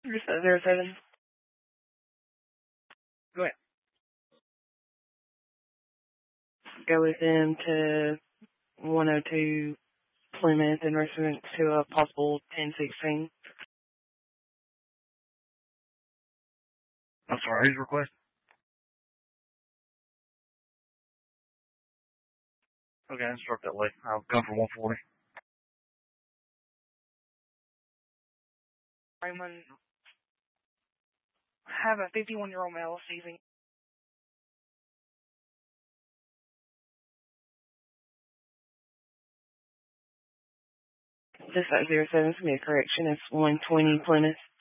Just 07. Go ahead. Go with them to 102 Plymouth in reference to a possible 1016. I'm sorry, who's requesting? Okay, instruct that way. I'll come for 140. Raymond, have a 51-year-old male seizing. Just 07, for me a correction. It's 120 Plymouth.